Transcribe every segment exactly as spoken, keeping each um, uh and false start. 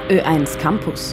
Ö eins Campus.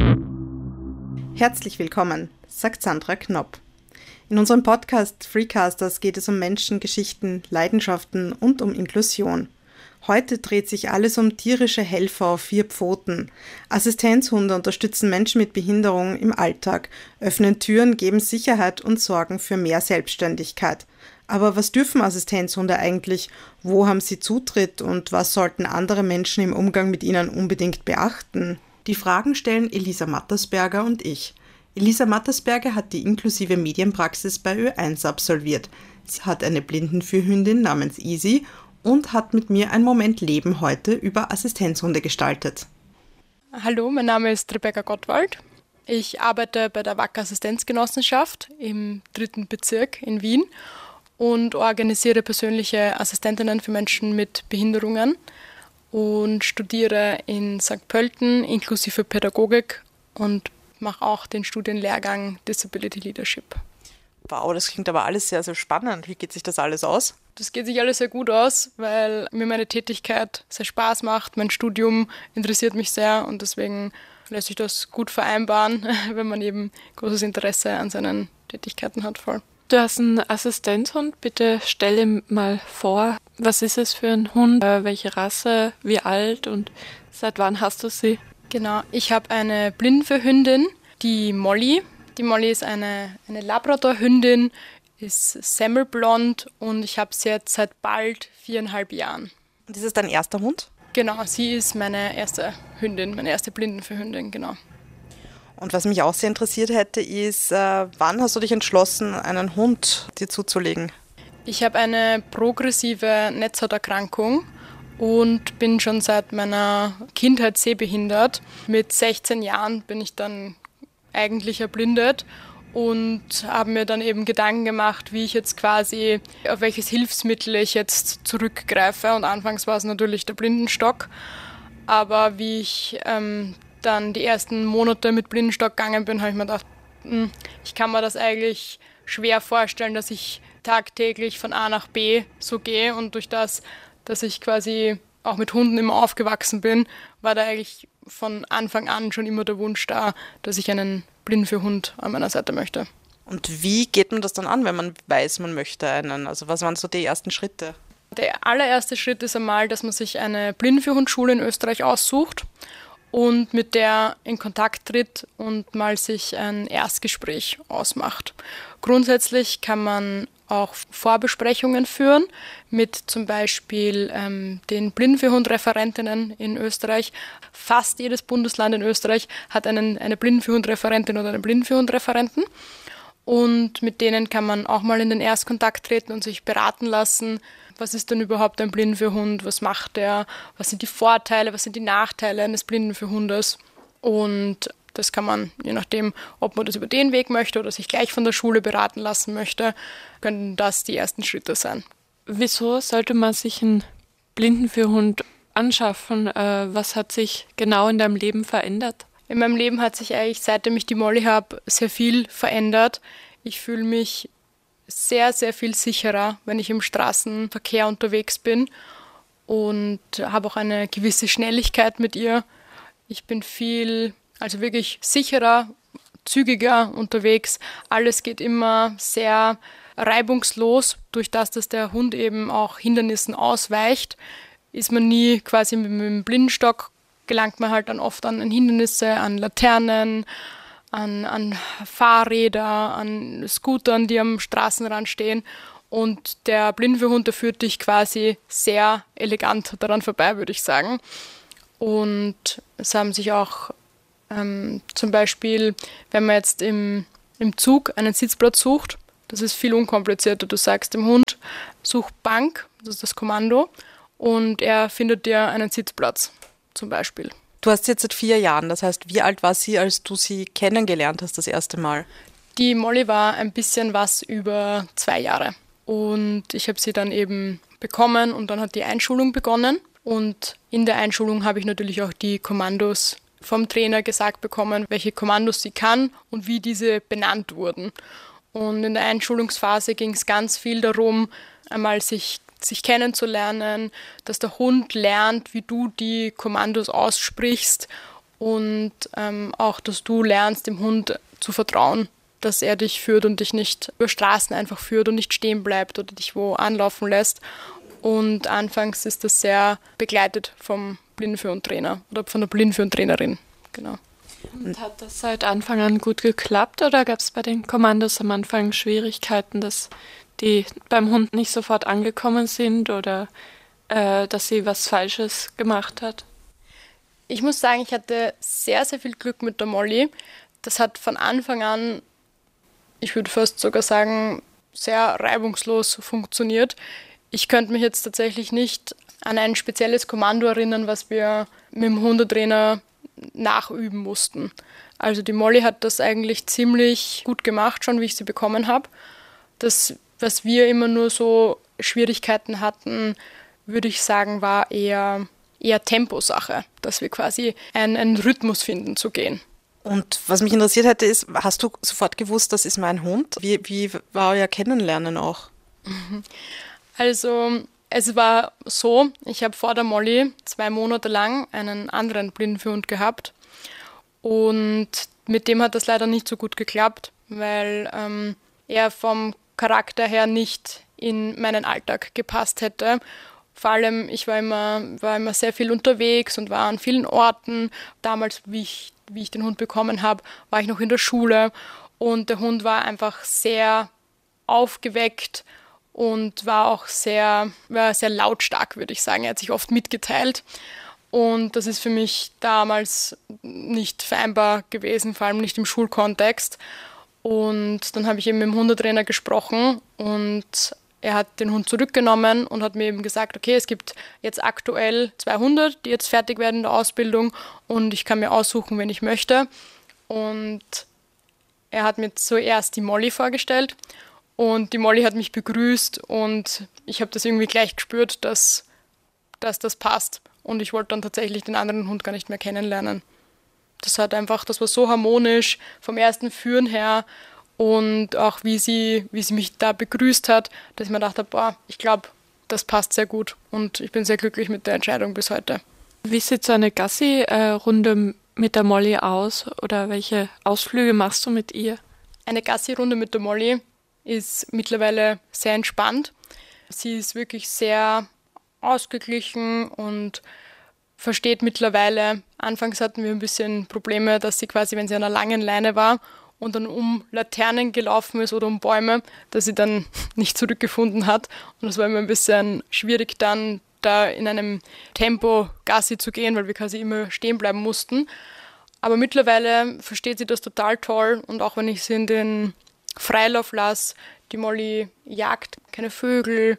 Herzlich willkommen, sagt Sandra Knopp. In unserem Podcast Freecasters geht es um Menschen, Geschichten, Leidenschaften und um Inklusion. Heute dreht sich alles um tierische Helfer auf vier Pfoten. Assistenzhunde unterstützen Menschen mit Behinderung im Alltag, öffnen Türen, geben Sicherheit und sorgen für mehr Selbstständigkeit. Aber was dürfen Assistenzhunde eigentlich? Wo haben sie Zutritt und was sollten andere Menschen im Umgang mit ihnen unbedingt beachten? Die Fragen stellen Elisa Mattersberger und ich. Elisa Mattersberger hat die inklusive Medienpraxis bei Ö eins absolviert. Sie hat eine Blindenführhündin namens Easy und hat mit mir ein Moment Leben heute über Assistenzhunde gestaltet. Hallo, mein Name ist Rebecca Gottwald. Ich arbeite bei der W A C Assistenzgenossenschaft im dritten Bezirk in Wien und organisiere persönliche Assistentinnen für Menschen mit Behinderungen und studiere in Sankt Pölten inklusive Pädagogik und mache auch den Studienlehrgang Disability Leadership. Wow, das klingt aber alles sehr, sehr spannend. Wie geht sich das alles aus? Das geht sich alles sehr gut aus, weil mir meine Tätigkeit sehr Spaß macht. Mein Studium interessiert mich sehr und deswegen lässt sich das gut vereinbaren, wenn man eben großes Interesse an seinen Tätigkeiten hat. Voll. Du hast einen Assistenzhund. Bitte stell ihm mal vor, was ist es für ein Hund, welche Rasse, wie alt und seit wann hast du sie? Genau, ich habe eine Blindenführhündin, die Molly. Die Molly ist eine, eine Labrador-Hündin, ist semmelblond und ich habe sie jetzt seit bald viereinhalb Jahren. Und ist es dein erster Hund? Genau, sie ist meine erste Hündin, meine erste Blindenführhündin, genau. Und was mich auch sehr interessiert hätte, ist, äh, wann hast du dich entschlossen, einen Hund dir zuzulegen? Ich habe eine progressive Netzhauterkrankung und bin schon seit meiner Kindheit sehbehindert. Mit sechzehn Jahren bin ich dann eigentlich erblindet und habe mir dann eben Gedanken gemacht, wie ich jetzt quasi, auf welches Hilfsmittel ich jetzt zurückgreife. Und anfangs war es natürlich der Blindenstock, aber wie ich ähm, dann die ersten Monate mit Blindenstock gegangen bin, habe ich mir gedacht, mh, ich kann mir das eigentlich schwer vorstellen, dass ich tagtäglich von A nach B so gehe und durch das, dass ich quasi auch mit Hunden immer aufgewachsen bin, war da eigentlich von Anfang an schon immer der Wunsch da, dass ich einen Blindenführhund an meiner Seite möchte. Und wie geht man das dann an, wenn man weiß, man möchte einen? Also was waren so die ersten Schritte? Der allererste Schritt ist einmal, dass man sich eine Blindenführhundschule in Österreich aussucht und mit der in Kontakt tritt und mal sich ein Erstgespräch ausmacht. Grundsätzlich kann man auch Vorbesprechungen führen mit zum Beispiel ähm, den Blindenführhund-Referentinnen in Österreich. Fast jedes Bundesland in Österreich hat einen, eine Blindenführhund-Referentin oder einen Blindenführhund-Referenten. Und mit denen kann man auch mal in den Erstkontakt treten und sich beraten lassen, was ist denn überhaupt ein Blindenführhund, was macht er, was sind die Vorteile, was sind die Nachteile eines Blindenführhundes. Und das kann man, je nachdem, ob man das über den Weg möchte oder sich gleich von der Schule beraten lassen möchte, können das die ersten Schritte sein. Wieso sollte man sich einen Blindenführhund anschaffen? Was hat sich genau in deinem Leben verändert? In meinem Leben hat sich eigentlich, seitdem ich die Molly habe, sehr viel verändert. Ich fühle mich sehr, sehr viel sicherer, wenn ich im Straßenverkehr unterwegs bin und habe auch eine gewisse Schnelligkeit mit ihr. Ich bin viel, also wirklich sicherer, zügiger unterwegs. Alles geht immer sehr reibungslos. Durch das, dass der Hund eben auch Hindernissen ausweicht, ist man nie quasi mit dem Blindenstock, gelangt man halt dann oft an Hindernisse, an Laternen, an, an Fahrräder, an Scootern, die am Straßenrand stehen. Und der Blindenführhund, der führt dich quasi sehr elegant daran vorbei, würde ich sagen. Und es haben sich auch ähm, zum Beispiel, wenn man jetzt im, im Zug einen Sitzplatz sucht, das ist viel unkomplizierter. Du sagst dem Hund, such Bank, das ist das Kommando, und er findet dir einen Sitzplatz zum Beispiel. Du hast sie jetzt seit vier Jahren, das heißt, wie alt war sie, als du sie kennengelernt hast das erste Mal? Die Molly war ein bisschen was über zwei Jahre und ich habe sie dann eben bekommen und dann hat die Einschulung begonnen und in der Einschulung habe ich natürlich auch die Kommandos vom Trainer gesagt bekommen, welche Kommandos sie kann und wie diese benannt wurden. Und in der Einschulungsphase ging es ganz viel darum, einmal sich sich kennenzulernen, dass der Hund lernt, wie du die Kommandos aussprichst und ähm, auch, dass du lernst, dem Hund zu vertrauen, dass er dich führt und dich nicht über Straßen einfach führt und nicht stehen bleibt oder dich wo anlaufen lässt. Und anfangs ist das sehr begleitet vom Blindenführhundtrainer oder von der Blindenführhundtrainerin. Genau. Und hat das seit Anfang an gut geklappt oder gab es bei den Kommandos am Anfang Schwierigkeiten, dass die beim Hund nicht sofort angekommen sind oder äh, dass sie was Falsches gemacht hat? Ich muss sagen, ich hatte sehr, sehr viel Glück mit der Molly. Das hat von Anfang an, ich würde fast sogar sagen, sehr reibungslos funktioniert. Ich könnte mich jetzt tatsächlich nicht an ein spezielles Kommando erinnern, was wir mit dem Hundetrainer nachüben mussten. Also die Molly hat das eigentlich ziemlich gut gemacht, schon wie ich sie bekommen habe. Das, was wir immer nur so Schwierigkeiten hatten, würde ich sagen, war eher, eher Temposache, dass wir quasi einen, einen Rhythmus finden zu gehen. Und was mich interessiert hätte, ist, hast du sofort gewusst, das ist mein Hund? Wie, wie war euer Kennenlernen auch? Also es war so, ich habe vor der Molly zwei Monate lang einen anderen Blindenführhund gehabt und mit dem hat das leider nicht so gut geklappt, weil ähm, er vom Charakter her nicht in meinen Alltag gepasst hätte. Vor allem, ich war immer, war immer sehr viel unterwegs und war an vielen Orten. Damals, wie ich, wie ich den Hund bekommen habe, war ich noch in der Schule und der Hund war einfach sehr aufgeweckt und war auch sehr, war sehr lautstark, würde ich sagen. Er hat sich oft mitgeteilt und das ist für mich damals nicht vereinbar gewesen, vor allem nicht im Schulkontext. Und dann habe ich eben mit dem Hundetrainer gesprochen und er hat den Hund zurückgenommen und hat mir eben gesagt, okay, es gibt jetzt aktuell zwei Hunde, die jetzt fertig werden in der Ausbildung und ich kann mir aussuchen, wen ich möchte. Und er hat mir zuerst die Molly vorgestellt und die Molly hat mich begrüßt und ich habe das irgendwie gleich gespürt, dass, dass das passt. Und ich wollte dann tatsächlich den anderen Hund gar nicht mehr kennenlernen. Das hat einfach, das war so harmonisch vom ersten Führen her und auch wie sie, wie sie mich da begrüßt hat, dass ich mir dachte, boah, ich glaube, das passt sehr gut und ich bin sehr glücklich mit der Entscheidung bis heute. Wie sieht so eine Gassi-Runde mit der Molly aus oder welche Ausflüge machst du mit ihr? Eine Gassi-Runde mit der Molly ist mittlerweile sehr entspannt. Sie ist wirklich sehr ausgeglichen und versteht mittlerweile. Anfangs hatten wir ein bisschen Probleme, dass sie quasi, wenn sie an einer langen Leine war und dann um Laternen gelaufen ist oder um Bäume, dass sie dann nicht zurückgefunden hat. Und es war immer ein bisschen schwierig dann, da in einem Tempo Gassi zu gehen, weil wir quasi immer stehen bleiben mussten. Aber mittlerweile versteht sie das total toll und auch wenn ich sie in den Freilauf lasse, die Molly jagt keine Vögel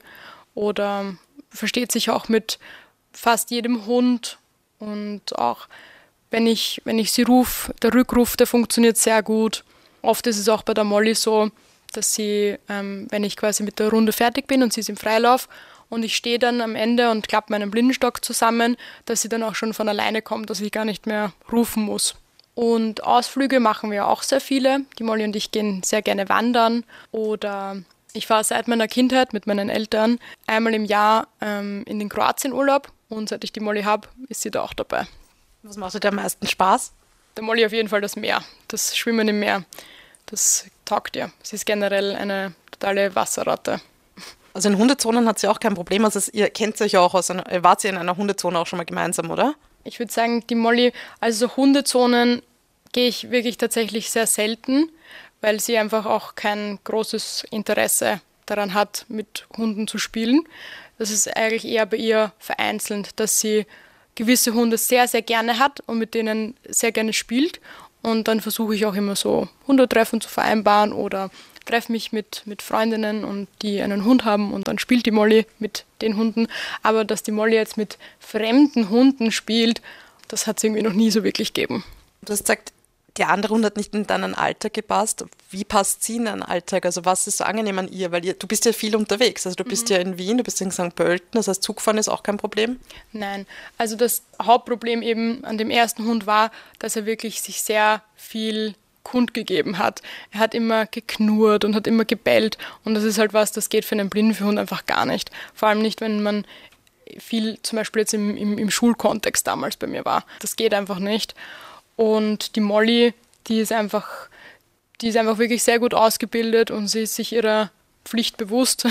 oder versteht sich auch mit fast jedem Hund und auch wenn ich, wenn ich sie rufe, der Rückruf, der funktioniert sehr gut. Oft ist es auch bei der Molly so, dass sie, ähm, wenn ich quasi mit der Runde fertig bin und sie ist im Freilauf und ich stehe dann am Ende und klappe meinen Blindenstock zusammen, dass sie dann auch schon von alleine kommt, dass ich gar nicht mehr rufen muss. Und Ausflüge machen wir auch sehr viele. Die Molly und ich gehen sehr gerne wandern oder ich fahre seit meiner Kindheit mit meinen Eltern einmal im Jahr ähm, in den Kroatienurlaub und seit ich die Molly habe, ist sie da auch dabei. Was macht dir am meisten Spaß? Der Molly auf jeden Fall das Meer, das Schwimmen im Meer. Das taugt ihr. Sie ist generell eine totale Wasserratte. Also in Hundezonen hat sie auch kein Problem. Also ihr kennt euch auch aus einer, wart ihr in einer Hundezone auch schon mal gemeinsam, oder? Ich würde sagen, die Molly, also so Hundezonen gehe ich wirklich tatsächlich sehr selten, weil sie einfach auch kein großes Interesse daran hat, mit Hunden zu spielen. Das ist eigentlich eher bei ihr vereinzelt, dass sie gewisse Hunde sehr, sehr gerne hat und mit denen sehr gerne spielt. Und dann versuche ich auch immer so Hundetreffen zu vereinbaren oder treffe mich mit, mit Freundinnen, und die einen Hund haben und dann spielt die Molly mit den Hunden. Aber dass die Molly jetzt mit fremden Hunden spielt, das hat es irgendwie noch nie so wirklich gegeben. Du hast gesagt, der andere Hund hat nicht in deinen Alltag gepasst. Wie passt sie in deinen Alltag? Also was ist so angenehm an ihr? Weil ihr, du bist ja viel unterwegs. Also du bist mhm. ja in Wien, du bist in Sankt Pölten. Das heißt, Zugfahren ist auch kein Problem? Nein, also das Hauptproblem eben an dem ersten Hund war, dass er wirklich sich sehr viel kundgegeben hat. Er hat immer geknurrt und hat immer gebellt. Und das ist halt was, das geht für einen Blindenführhund einfach gar nicht. Vor allem nicht, wenn man viel zum Beispiel jetzt im, im, im Schulkontext damals bei mir war. Das geht einfach nicht. Und die Molly, die ist einfach, die ist einfach wirklich sehr gut ausgebildet und sie ist sich ihrer Pflicht bewusst.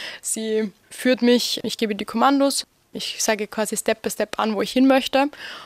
Sie führt mich, ich gebe die Kommandos, ich sage quasi Step by Step an, wo ich hin möchte.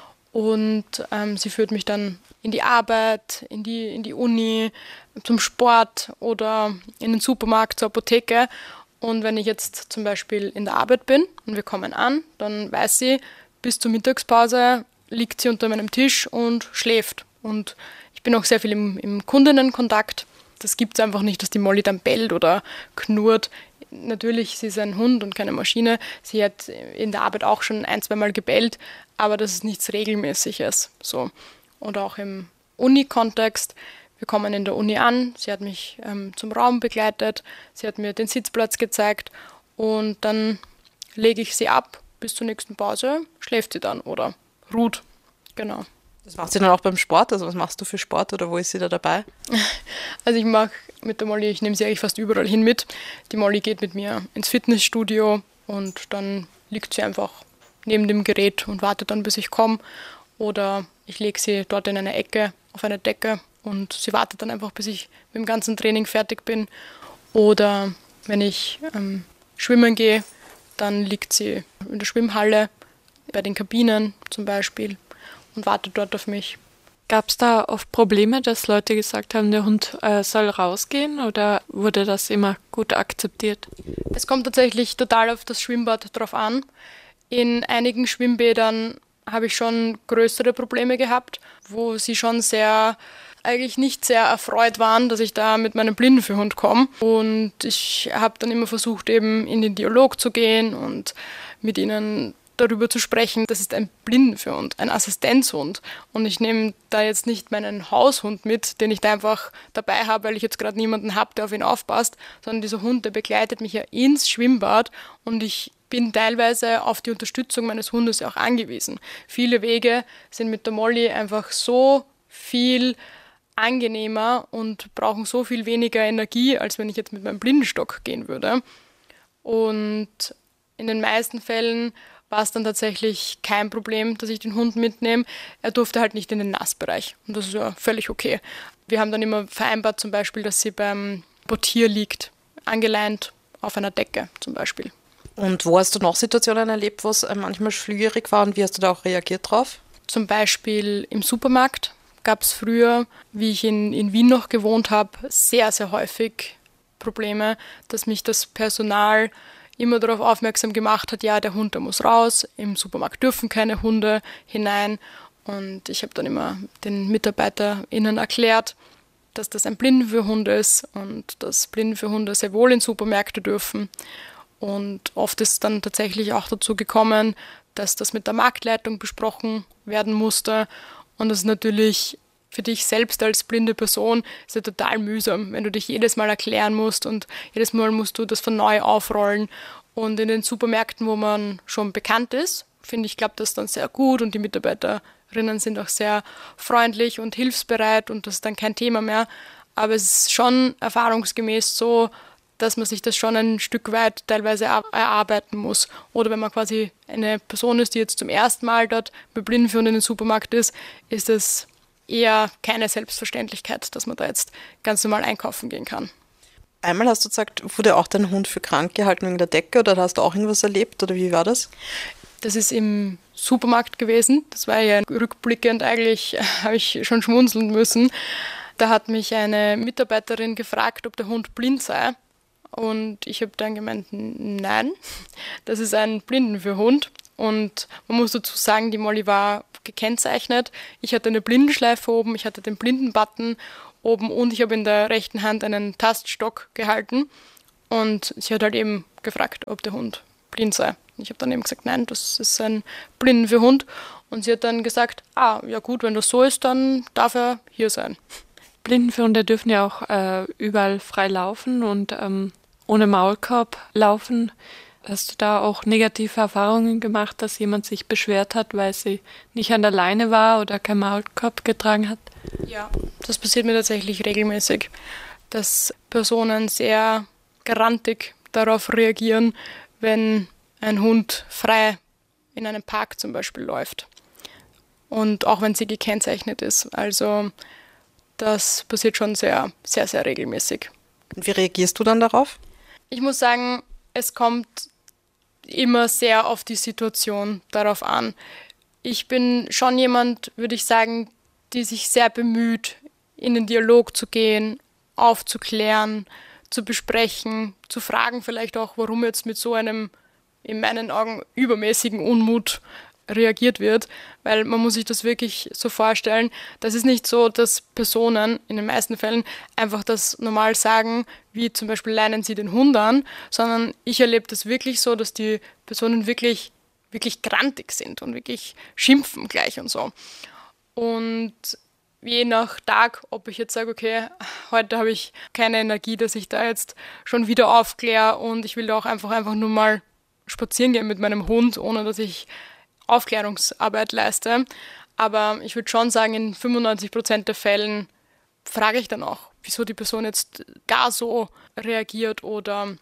Und ähm, sie führt mich dann in die Arbeit, in die, in die Uni, zum Sport oder in den Supermarkt, zur Apotheke. Und wenn ich jetzt zum Beispiel in der Arbeit bin und wir kommen an, dann weiß sie, bis zur Mittagspause liegt sie unter meinem Tisch und schläft. Und ich bin auch sehr viel im, im Kundinnenkontakt. Das gibt es einfach nicht, dass die Molly dann bellt oder knurrt. Natürlich, sie ist ein Hund und keine Maschine. Sie hat in der Arbeit auch schon ein, zwei Mal gebellt, aber das ist nichts Regelmäßiges. So. Und auch im Uni-Kontext. Wir kommen in der Uni an, sie hat mich ähm, zum Raum begleitet, sie hat mir den Sitzplatz gezeigt und dann lege ich sie ab. Bis zur nächsten Pause schläft sie dann oder ruht. Genau. Das macht sie dann auch beim Sport? Also was machst du für Sport oder wo ist sie da dabei? Also ich mache mit der Molly, ich nehme sie eigentlich fast überall hin mit. Die Molly geht mit mir ins Fitnessstudio und dann liegt sie einfach neben dem Gerät und wartet dann, bis ich komme. Oder ich lege sie dort in eine Ecke auf eine Decke und sie wartet dann einfach, bis ich mit dem ganzen Training fertig bin. Oder wenn ich ähm, schwimmen gehe, dann liegt sie in der Schwimmhalle, bei den Kabinen zum Beispiel und wartet dort auf mich. Gab es da oft Probleme, dass Leute gesagt haben, der Hund äh, soll rausgehen oder wurde das immer gut akzeptiert? Es kommt tatsächlich total auf das Schwimmbad drauf an. In einigen Schwimmbädern habe ich schon größere Probleme gehabt, wo sie schon sehr, eigentlich nicht sehr erfreut waren, dass ich da mit meinem Blindenführhund komme. Und ich habe dann immer versucht, eben in den Dialog zu gehen und mit ihnen darüber zu sprechen, das ist ein Blindenführhund, ein Assistenzhund. Und ich nehme da jetzt nicht meinen Haushund mit, den ich da einfach dabei habe, weil ich jetzt gerade niemanden habe, der auf ihn aufpasst, sondern dieser Hund, der begleitet mich ja ins Schwimmbad und ich bin teilweise auf die Unterstützung meines Hundes auch angewiesen. Viele Wege sind mit der Molly einfach so viel angenehmer und brauchen so viel weniger Energie, als wenn ich jetzt mit meinem Blindenstock gehen würde. Und in den meisten Fällen war es dann tatsächlich kein Problem, dass ich den Hund mitnehme. Er durfte halt nicht in den Nassbereich und das ist ja völlig okay. Wir haben dann immer vereinbart zum Beispiel, dass sie beim Portier liegt, angeleint auf einer Decke zum Beispiel. Und wo hast du noch Situationen erlebt, wo es manchmal schwierig war und wie hast du da auch reagiert drauf? Zum Beispiel im Supermarkt gab es früher, wie ich in, in Wien noch gewohnt habe, sehr, sehr häufig Probleme, dass mich das Personal immer darauf aufmerksam gemacht hat, ja, der Hund, der muss raus, im Supermarkt dürfen keine Hunde hinein. Und ich habe dann immer den MitarbeiterInnen erklärt, dass das ein Blindenführhund ist und dass Blindenführhunde sehr wohl in Supermärkte dürfen. Und oft ist dann tatsächlich auch dazu gekommen, dass das mit der Marktleitung besprochen werden musste. Und das ist natürlich für dich selbst als blinde Person ist ja total mühsam, wenn du dich jedes Mal erklären musst und jedes Mal musst du das von neu aufrollen. Und in den Supermärkten, wo man schon bekannt ist, finde ich, klappt das dann sehr gut und die Mitarbeiterinnen sind auch sehr freundlich und hilfsbereit und das ist dann kein Thema mehr. Aber es ist schon erfahrungsgemäß so, dass man sich das schon ein Stück weit teilweise erarbeiten muss. Oder wenn man quasi eine Person ist, die jetzt zum ersten Mal dort mit Blindenführhund in den Supermarkt ist, ist es eher keine Selbstverständlichkeit, dass man da jetzt ganz normal einkaufen gehen kann. Einmal hast du gesagt, wurde auch dein Hund für krank gehalten wegen der Decke oder hast du auch irgendwas erlebt oder wie war das? Das ist im Supermarkt gewesen. Das war ja rückblickend eigentlich, habe ich schon schmunzeln müssen. Da hat mich eine Mitarbeiterin gefragt, ob der Hund blind sei. Und ich habe dann gemeint, nein, das ist ein Blindenführhund. Und man muss dazu sagen, die Molly war gekennzeichnet. Ich hatte eine Blindenschleife oben, ich hatte den Blindenbutton oben und ich habe in der rechten Hand einen Taststock gehalten. Und sie hat halt eben gefragt, ob der Hund blind sei. Ich habe dann eben gesagt, nein, das ist ein Blindenführhund. Und sie hat dann gesagt, ah, ja gut, wenn das so ist, dann darf er hier sein. Blindenführhunde dürfen ja auch äh, überall frei laufen und ähm, ohne Maulkorb laufen. Hast du da auch negative Erfahrungen gemacht, dass jemand sich beschwert hat, weil sie nicht an der Leine war oder kein Maulkorb getragen hat? Ja, das passiert mir tatsächlich regelmäßig, dass Personen sehr garantig darauf reagieren, wenn ein Hund frei in einem Park zum Beispiel läuft. und auch wenn sie gekennzeichnet ist. Also das passiert schon sehr, sehr, sehr regelmäßig. Und wie reagierst du dann darauf? Ich muss sagen, es kommt immer sehr auf die Situation darauf an. Ich bin schon jemand, würde ich sagen, die sich sehr bemüht, in den Dialog zu gehen, aufzuklären, zu besprechen, zu fragen vielleicht auch, warum jetzt mit so einem, in meinen Augen, übermäßigen Unmut reagiert wird, weil man muss sich das wirklich so vorstellen, das ist nicht so, dass Personen in den meisten Fällen einfach das normal sagen, wie zum Beispiel leinen sie den Hund an, sondern ich erlebe das wirklich so, dass die Personen wirklich, wirklich grantig sind und wirklich schimpfen gleich und so. Und je nach Tag, ob ich jetzt sage, okay, heute habe ich keine Energie, dass ich da jetzt schon wieder aufkläre und ich will da auch einfach, einfach nur mal spazieren gehen mit meinem Hund, ohne dass ich Aufklärungsarbeit leiste. Aber ich würde schon sagen, in fünfundneunzig Prozent der Fällen frage ich dann auch, wieso die Person jetzt gar so reagiert oder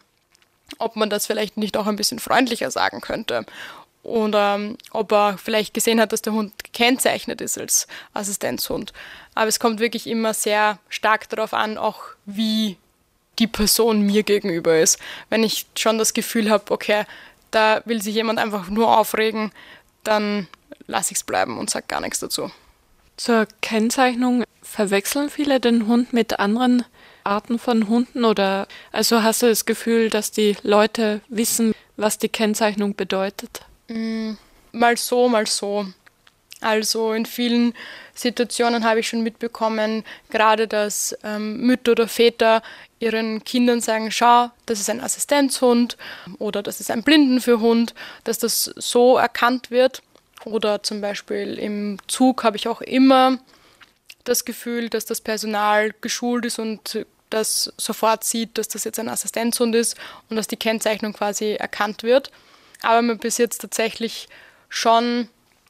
ob man das vielleicht nicht auch ein bisschen freundlicher sagen könnte. Oder ob er vielleicht gesehen hat, dass der Hund gekennzeichnet ist als Assistenzhund. Aber es kommt wirklich immer sehr stark darauf an, auch wie die Person mir gegenüber ist. Wenn ich schon das Gefühl habe, okay, da will sich jemand einfach nur aufregen, dann lasse ich es bleiben und sage gar nichts dazu. Zur Kennzeichnung, verwechseln viele den Hund mit anderen Arten von Hunden? Oder also hast du das Gefühl, dass die Leute wissen, was die Kennzeichnung bedeutet? Mm, mal so, mal so. Also in vielen Situationen habe ich schon mitbekommen, gerade dass ähm, Mütter oder Väter ihren Kindern sagen, schau, das ist ein Assistenzhund oder das ist ein Blindenführhund, dass das so erkannt wird. Oder zum Beispiel im Zug habe ich auch immer das Gefühl, dass das Personal geschult ist und das sofort sieht, dass das jetzt ein Assistenzhund ist und dass die Kennzeichnung quasi erkannt wird. Aber mir bis jetzt tatsächlich schon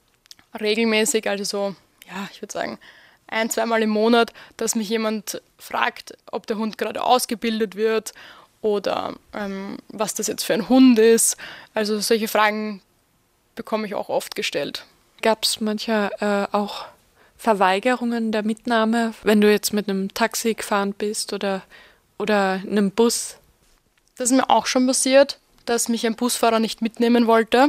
regelmäßig, also so, ja, ich würde sagen, ein-, zweimal im Monat, dass mich jemand fragt, ob der Hund gerade ausgebildet wird oder ähm, was das jetzt für ein Hund ist. Also solche Fragen bekomme ich auch oft gestellt. Gab es manchmal äh, auch Verweigerungen der Mitnahme, wenn du jetzt mit einem Taxi gefahren bist oder, oder einem Bus? Das ist mir auch schon passiert, dass mich ein Busfahrer nicht mitnehmen wollte.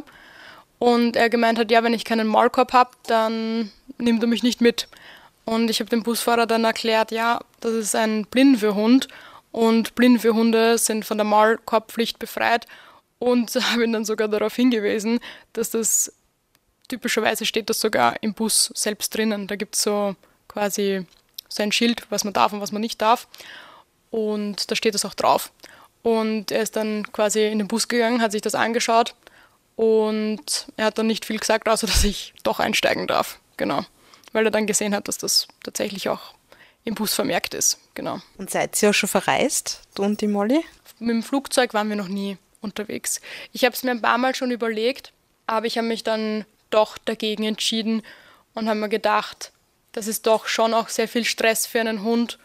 Und er gemeint hat, ja, wenn ich keinen Maulkorb habe, dann nimmt er mich nicht mit. Und ich habe dem Busfahrer dann erklärt, ja, das ist ein Blindenführhund und Blindenführhunde sind von der Maulkorbpflicht befreit. Und habe ihn dann sogar darauf hingewiesen, dass das typischerweise steht das sogar im Bus selbst drinnen. Da gibt es so quasi so ein Schild, was man darf und was man nicht darf. Und da steht das auch drauf. Und er ist dann quasi in den Bus gegangen, hat sich das angeschaut und er hat dann nicht viel gesagt, außer dass ich doch einsteigen darf. Genau. Weil er dann gesehen hat, dass das tatsächlich auch im Bus vermerkt ist. Genau. Und seid ihr auch schon verreist, du und die Molly? Mit dem Flugzeug waren wir noch nie unterwegs. Ich habe es mir ein paar Mal schon überlegt, aber ich habe mich dann doch dagegen entschieden und habe mir gedacht, das ist doch schon auch sehr viel Stress für einen Hund.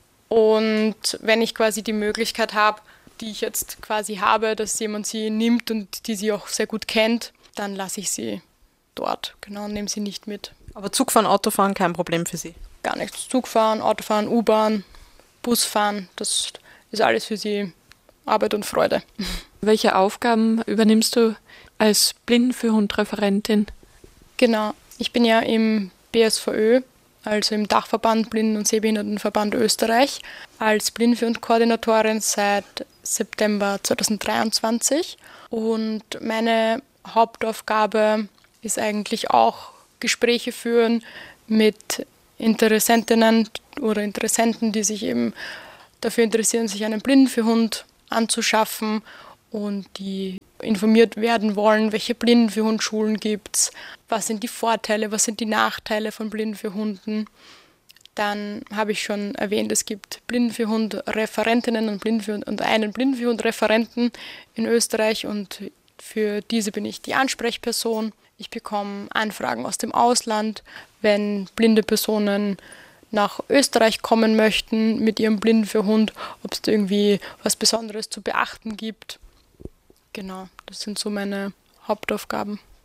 Und wenn ich quasi die Möglichkeit habe, die ich jetzt quasi habe, dass jemand sie nimmt und die sie auch sehr gut kennt, dann lasse ich sie dort. Genau, nehme sie nicht mit. Aber Zugfahren, Autofahren, kein Problem für sie? Gar nichts. Zugfahren, Autofahren, U-Bahn, Busfahren, das ist alles für sie Arbeit und Freude. Welche Aufgaben übernimmst du als Blindenführhundreferentin? Genau, ich bin ja im B S V Ö, also im Dachverband Blinden- und Sehbehindertenverband Österreich, als Blindenführhundkoordinatorin seit September zweitausenddreiundzwanzig. Und meine Hauptaufgabe ist eigentlich auch Gespräche führen mit Interessentinnen oder Interessenten, die sich eben dafür interessieren, sich einen Blindenführhund anzuschaffen und die informiert werden wollen, welche Blindenführhundschulen gibt es, was sind die Vorteile, was sind die Nachteile von Blindenführhunden. Dann habe ich schon erwähnt, es gibt Blindenführhund-Referentinnen und, Blindenführhund- und einen Blindenführhund-Referenten in Österreich und für diese bin ich die Ansprechperson. Ich bekomme Anfragen aus dem Ausland, wenn blinde Personen nach Österreich kommen möchten mit ihrem Blindenführhund, ob es da irgendwie was Besonderes zu beachten gibt. Genau, das sind so meine Hauptaufgaben.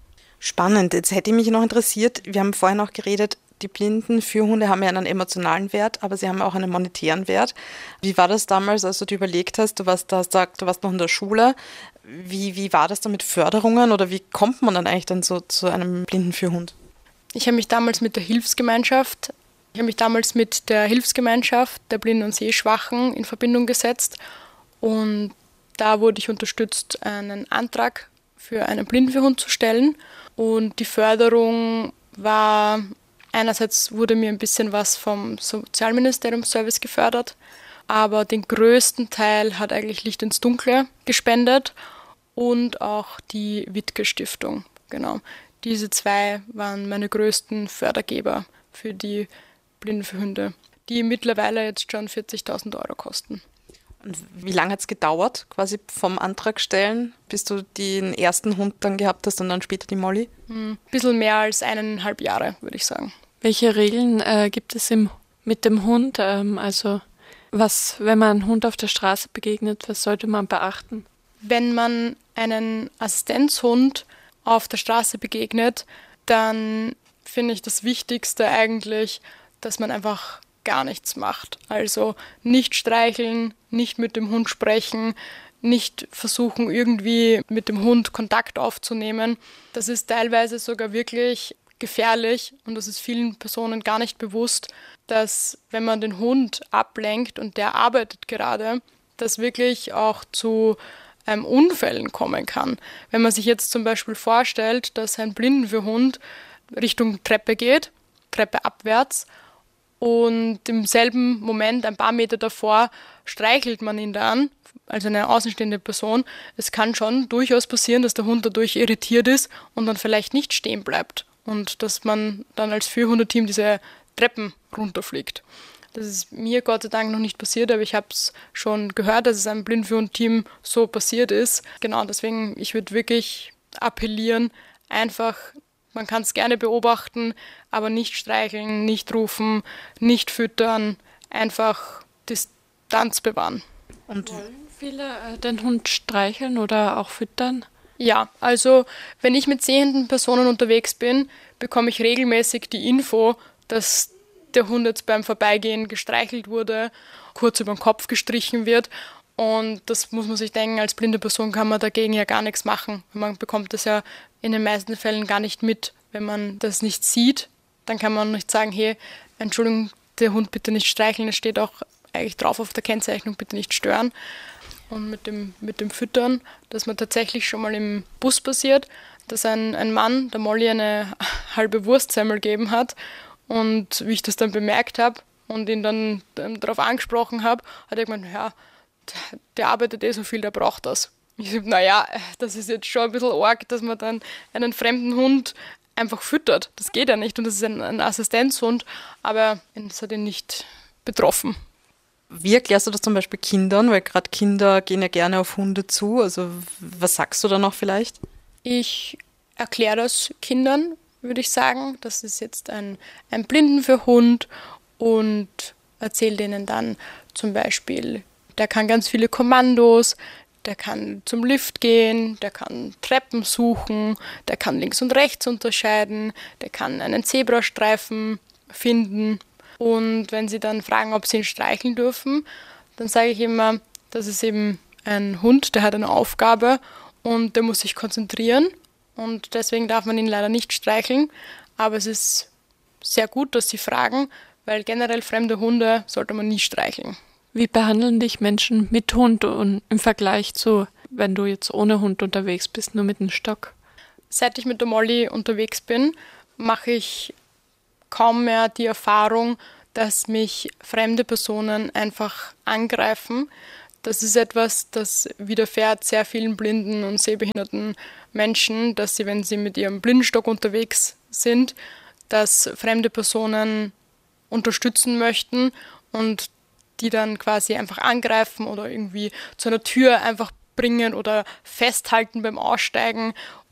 Spannend. Jetzt hätte mich noch interessiert, wir haben vorhin auch geredet, die blinden Führhunde haben ja einen emotionalen Wert, aber sie haben auch einen monetären Wert. Wie war das damals, als du dir überlegt hast, du warst, da, du warst noch in der Schule, wie, wie war das da mit Förderungen oder wie kommt man dann eigentlich dann so zu einem blinden Führhund? Ich habe mich damals mit der Hilfsgemeinschaft, ich habe mich damals mit der Hilfsgemeinschaft der Blinden und Sehschwachen in Verbindung gesetzt und da wurde ich unterstützt, einen Antrag für einen Blindenführhund zu stellen und die Förderung war, einerseits wurde mir ein bisschen was vom Sozialministerium-Service gefördert, aber den größten Teil hat eigentlich Licht ins Dunkle gespendet und auch die Wittke-Stiftung, genau. Diese zwei waren meine größten Fördergeber für die Blindenführhunde, die mittlerweile jetzt schon vierzigtausend Euro kosten. Und wie lange hat es gedauert, quasi vom Antrag stellen, bis du den ersten Hund dann gehabt hast und dann später die Molly? Ein bisschen mehr als eineinhalb Jahre, würde ich sagen. Welche Regeln äh, gibt es im, mit dem Hund? Ähm, also was, wenn man einem Hund auf der Straße begegnet, was sollte man beachten? Wenn man einen Assistenzhund auf der Straße begegnet, dann finde ich das Wichtigste eigentlich, dass man einfach gar nichts macht. Also nicht streicheln, nicht mit dem Hund sprechen, nicht versuchen, irgendwie mit dem Hund Kontakt aufzunehmen. Das ist teilweise sogar wirklich gefährlich und das ist vielen Personen gar nicht bewusst, dass wenn man den Hund ablenkt und der arbeitet gerade, das wirklich auch zu ähm, Unfällen kommen kann. Wenn man sich jetzt zum Beispiel vorstellt, dass ein Blindenführhund Richtung Treppe geht, Treppe abwärts, und im selben Moment, ein paar Meter davor, streichelt man ihn dann, also eine außenstehende Person. Es kann schon durchaus passieren, dass der Hund dadurch irritiert ist und dann vielleicht nicht stehen bleibt und dass man dann als Führhundeteam diese Treppen runterfliegt. Das ist mir Gott sei Dank noch nicht passiert, aber ich habe es schon gehört, dass es einem Blindenführhundeteam so passiert ist. Genau, deswegen, ich würde wirklich appellieren, einfach, man kann es gerne beobachten, aber nicht streicheln, nicht rufen, nicht füttern, einfach Distanz bewahren. Und wollen viele äh, den Hund streicheln oder auch füttern? Ja, also wenn ich mit sehenden Personen unterwegs bin, bekomme ich regelmäßig die Info, dass der Hund jetzt beim Vorbeigehen gestreichelt wurde, kurz über den Kopf gestrichen wird. Und das muss man sich denken, als blinde Person kann man dagegen ja gar nichts machen. Man bekommt das ja in den meisten Fällen gar nicht mit. Wenn man das nicht sieht, dann kann man nicht sagen, hey, Entschuldigung, der Hund bitte nicht streicheln. Es steht auch eigentlich drauf auf der Kennzeichnung, bitte nicht stören. Und mit dem, mit dem Füttern, dass man tatsächlich schon mal im Bus passiert, dass ein, ein Mann der Molly eine halbe Wurstsemmel gegeben hat. Und wie ich das dann bemerkt habe und ihn dann, dann darauf angesprochen habe, hat er gemeint, ja, der, der arbeitet eh so viel, der braucht das. Ich sage, naja, das ist jetzt schon ein bisschen arg, dass man dann einen fremden Hund einfach füttert. Das geht ja nicht und das ist ein, ein Assistenzhund, aber das hat ihn nicht betroffen. Wie erklärst du das zum Beispiel Kindern? Weil gerade Kinder gehen ja gerne auf Hunde zu. Also was sagst du da noch vielleicht? Ich erkläre das Kindern, würde ich sagen. Das ist jetzt ein, ein Blindenführhund und erzähle denen dann zum Beispiel, der kann ganz viele Kommandos, der kann zum Lift gehen, der kann Treppen suchen, der kann links und rechts unterscheiden, der kann einen Zebrastreifen finden. Und wenn sie dann fragen, ob sie ihn streicheln dürfen, dann sage ich immer, das ist eben ein Hund, der hat eine Aufgabe und der muss sich konzentrieren und deswegen darf man ihn leider nicht streicheln. Aber es ist sehr gut, dass sie fragen, weil generell fremde Hunde sollte man nie streicheln. Wie behandeln dich Menschen mit Hund und im Vergleich zu, wenn du jetzt ohne Hund unterwegs bist, nur mit einem Stock? Seit ich mit der Molly unterwegs bin, mache ich kaum mehr die Erfahrung, dass mich fremde Personen einfach angreifen. Das ist etwas, das widerfährt sehr vielen blinden und sehbehinderten Menschen, dass sie, wenn sie mit ihrem Blindenstock unterwegs sind, dass fremde Personen unterstützen möchten und die dann quasi einfach angreifen oder irgendwie zu einer Tür einfach bringen oder festhalten beim Aussteigen